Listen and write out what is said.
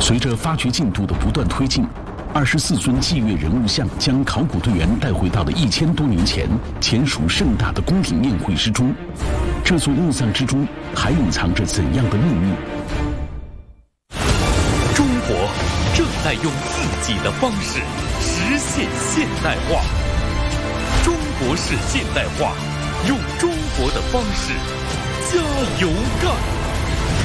随着发掘进度的不断推进，24尊祭月人物像将考古队员带回到了1000多年前前属盛大的宫廷宴会之中。这座墓葬之中还隐藏着怎样的秘密？ 中国正在用自己的方式实现现代化。中国式现代化，用中国的方式加油干！